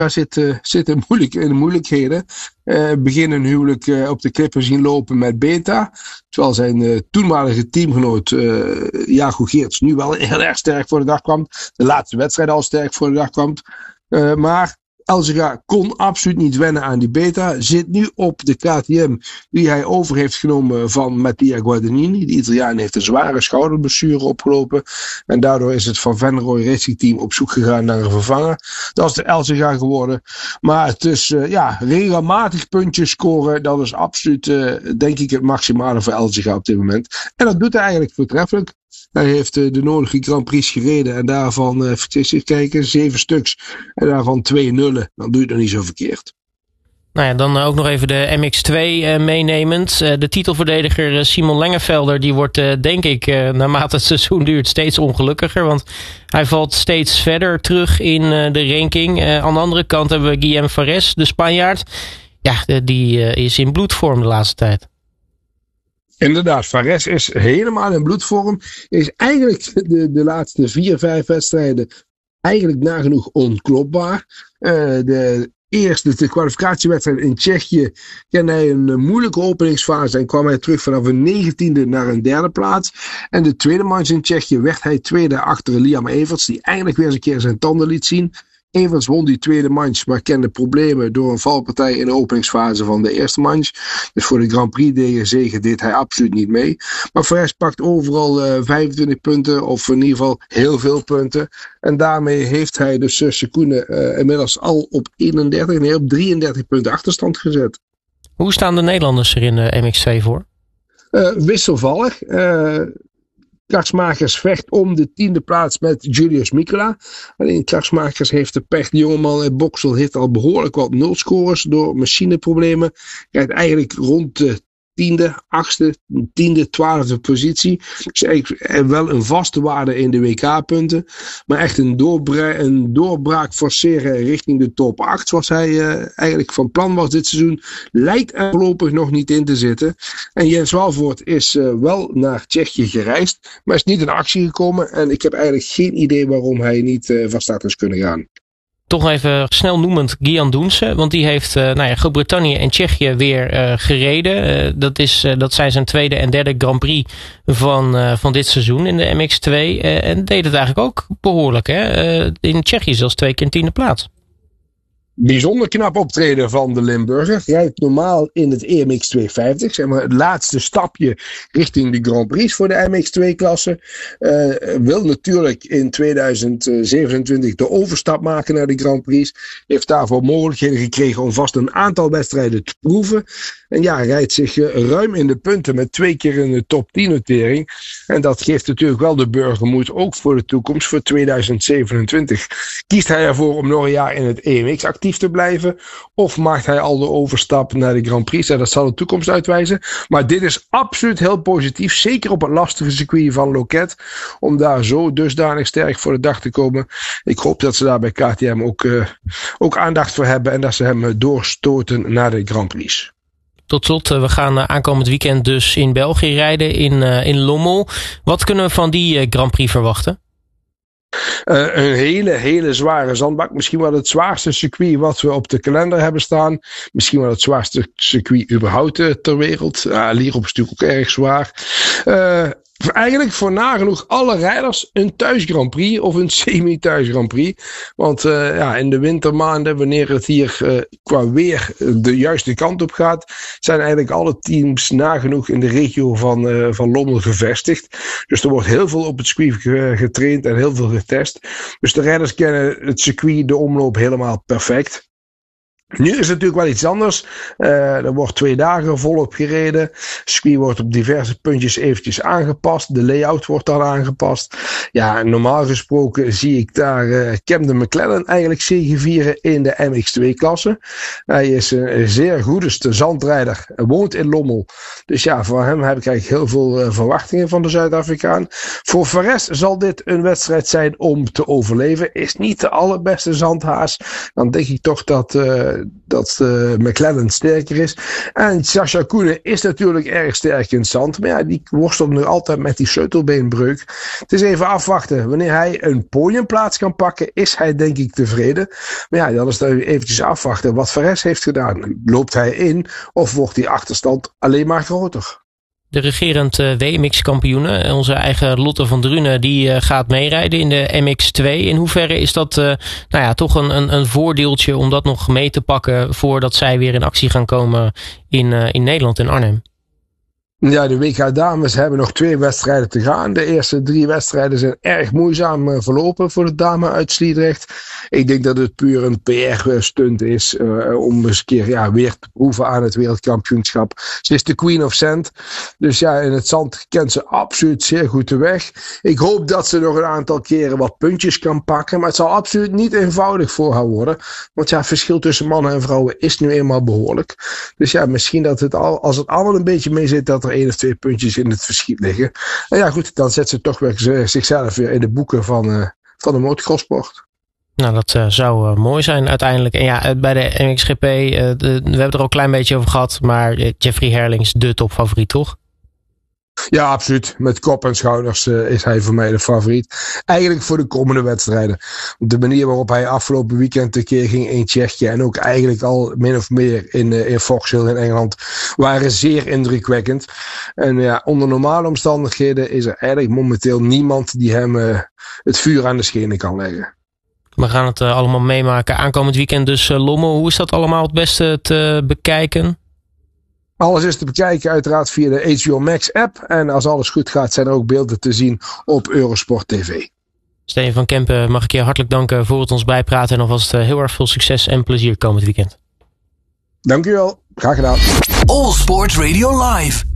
zit in moeilijkheden. Begin een huwelijk op de klippen zien lopen met Beta. Terwijl zijn toenmalige teamgenoot Jago Geerts nu wel heel erg sterk voor de dag kwam. De laatste wedstrijd al sterk voor de dag kwam. Maar Elzega kon absoluut niet wennen aan die Beta. Zit nu op de KTM die hij over heeft genomen van Mattia Guadagnini. De Italiaan heeft een zware schouderblessure opgelopen. En daardoor is het Van Venrooy Racing Team op zoek gegaan naar een vervanger. Dat is de Elzega geworden. Maar het is regelmatig puntjes scoren. Dat is absoluut denk ik het maximale voor Elzega op dit moment. En dat doet hij eigenlijk voortreffelijk. Hij heeft de nodige Grand Prix gereden en daarvan, even kijken, 7 stuks. En daarvan 2 nullen. Dan doe je het nog niet zo verkeerd. Nou ja, dan ook nog even de MX2 meenemend. De titelverdediger Simon Lengevelder, die wordt denk ik naarmate het seizoen duurt steeds ongelukkiger. Want hij valt steeds verder terug in de ranking. Aan de andere kant hebben we Guillem Fares, de Spanjaard. Ja, die is in bloedvorm de laatste tijd. Inderdaad, Fares is helemaal in bloedvorm. Is eigenlijk de laatste 4-5 wedstrijden eigenlijk nagenoeg onklopbaar. De kwalificatiewedstrijd in Tsjechië kende hij een moeilijke openingsfase en kwam hij terug vanaf een 19e naar een 3e plaats. En de tweede manche in Tsjechië werd hij tweede achter Liam Everts, die eigenlijk weer eens een keer zijn tanden liet zien. Everts won die tweede manche, maar kende problemen door een valpartij in de openingsfase van de eerste manche. Dus voor de Grand Prix zege deed hij absoluut niet mee. Maar Fares pakt overal 25 punten, of in ieder geval heel veel punten. En daarmee heeft hij dus Sekune inmiddels al op 33 punten achterstand gezet. Hoe staan de Nederlanders er in de MX2 voor? Wisselvallig. Krachtsmakers vecht om de 10e plaats met Julius Mikula. Alleen Krachtsmakers heeft de pech. De jongeman uit Boksel heeft al behoorlijk wat nulscores door machineproblemen. Rijdt eigenlijk rond de 10e, 8e, 10e, 12e positie. Dus eigenlijk wel een vaste waarde in de WK-punten. Maar echt een doorbraak forceren richting de top 8. Zoals hij eigenlijk van plan was dit seizoen. Lijkt er voorlopig nog niet in te zitten. En Jens Walvoort is wel naar Tsjechië gereisd. Maar is niet in actie gekomen. En ik heb eigenlijk geen idee waarom hij niet van start is kunnen gaan. Toch even snel noemend Gian Doense. Want die heeft Groot-Brittannië en Tsjechië weer gereden. Dat zijn zijn tweede en derde Grand Prix van dit seizoen in de MX2. En deed het eigenlijk ook behoorlijk. In Tsjechië zelfs 2 keer een 10e plaats. Bijzonder knap optreden van de Limburger. Rijdt normaal in het EMX 250. Zeg maar het laatste stapje richting de Grand Prix voor de MX2-klasse. Wil natuurlijk in 2027 de overstap maken naar de Grand Prix. Heeft daarvoor mogelijkheden gekregen om vast een aantal wedstrijden te proeven. En ja, rijdt zich ruim in de punten met 2 keer in de top 10 notering. En dat geeft natuurlijk wel de burger moed, ook voor de toekomst, voor 2027. Kiest hij ervoor om nog een jaar in het EMX actief te blijven? Of maakt hij al de overstap naar de Grand Prix? En dat zal de toekomst uitwijzen. Maar dit is absoluut heel positief. Zeker op het lastige circuit van Loket. Om daar zo dusdanig sterk voor de dag te komen. Ik hoop dat ze daar bij KTM ook aandacht voor hebben. En dat ze hem doorstoten naar de Grand Prix. Tot slot, we gaan aankomend weekend dus in België rijden, in Lommel. Wat kunnen we van die Grand Prix verwachten? Een hele zware zandbak. Misschien wel het zwaarste circuit wat we op de kalender hebben staan. Misschien wel het zwaarste circuit überhaupt ter wereld. Lierop is natuurlijk ook erg zwaar. Eigenlijk voor nagenoeg alle rijders een thuis Grand Prix of een semi-thuis Grand Prix. Want in de wintermaanden, wanneer het hier qua weer de juiste kant op gaat, zijn eigenlijk alle teams nagenoeg in de regio van Lommel gevestigd. Dus er wordt heel veel op het circuit getraind en heel veel getest. Dus de rijders kennen het circuit, de omloop helemaal perfect. Nu is het natuurlijk wel iets anders. Er wordt 2 dagen volop gereden. Het circuit wordt op diverse puntjes eventjes aangepast. De layout wordt dan aangepast. Ja, normaal gesproken zie ik daar Camden McLaren eigenlijk zegevieren in de MX2-klasse. Hij is een zeer goede zandrijder. Hij woont in Lommel. Dus ja, voor hem heb ik eigenlijk heel veel verwachtingen van de Zuid-Afrikaan. Voor Fares zal dit een wedstrijd zijn om te overleven. Is niet de allerbeste zandhaas. Dan denk ik toch dat McLaren sterker is. En Sascha Koenen is natuurlijk erg sterk in het zand. Maar ja, die worstelt nog altijd met die sleutelbeenbreuk. Het is even afwachten. Wanneer hij een podiumplaats kan pakken, is hij denk ik tevreden. Maar ja, dan is het eventjes afwachten wat Perez heeft gedaan. Loopt hij in of wordt die achterstand alleen maar groter? De regerend WMX-kampioene, onze eigen Lotte van Drunen, die gaat meerijden in de MX2. In hoeverre is dat toch een voordeeltje om dat nog mee te pakken voordat zij weer in actie gaan komen in Nederland, in Arnhem? Ja, de WK dames hebben nog 2 wedstrijden te gaan. De eerste 3 wedstrijden zijn erg moeizaam verlopen voor de dame uit Sliedrecht. Ik denk dat het puur een PR-stunt is om eens een keer weer te proeven aan het wereldkampioenschap. Ze is de Queen of Sand. Dus ja, in het zand kent ze absoluut zeer goed de weg. Ik hoop dat ze nog een aantal keren wat puntjes kan pakken. Maar het zal absoluut niet eenvoudig voor haar worden. Want ja, het verschil tussen mannen en vrouwen is nu eenmaal behoorlijk. Dus ja, misschien dat als het allemaal een beetje mee zit, dat er 1 of 2 puntjes in het verschiet liggen. En ja goed, dan zet ze toch weer zichzelf weer in de boeken van de motocrosssport. Nou, dat zou mooi zijn uiteindelijk. En ja, bij de MXGP, we hebben het er al een klein beetje over gehad, maar Jeffrey Herlings de topfavoriet, toch? Ja, absoluut. Met kop en schouders is hij voor mij de favoriet. Eigenlijk voor de komende wedstrijden. De manier waarop hij afgelopen weekend een keer ging in Tsjechië en ook eigenlijk al min of meer in Vauxhall in Engeland waren zeer indrukwekkend. En ja, onder normale omstandigheden is er eigenlijk momenteel niemand die hem het vuur aan de schenen kan leggen. We gaan het allemaal meemaken. Aankomend weekend dus Lommel. Hoe is dat allemaal het beste te bekijken? Alles is te bekijken uiteraard via de HBO Max app. En als alles goed gaat zijn er ook beelden te zien op Eurosport TV. Steven van Kempen, mag ik je hartelijk danken voor het ons bijpraten. En alvast heel erg veel succes en plezier komend weekend. Dank u wel. Graag gedaan. All Sports Radio Live.